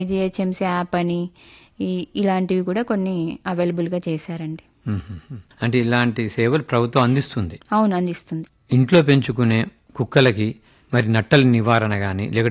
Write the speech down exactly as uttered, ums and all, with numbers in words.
GHMC app అని ఈ- ఇలాంటివి కూడా కొన్ని అవైలబుల్గా చేశారండి. మ్మ్. అంటే ఇలాంటి సేవలు ప్రభుత్వం అందిస్తుంది. అవును, అందిస్తుంది. ఇంట్లో పెంచుకునే కుక్కలకి మరి నట్టల నివారణ కానీ లేకపోతే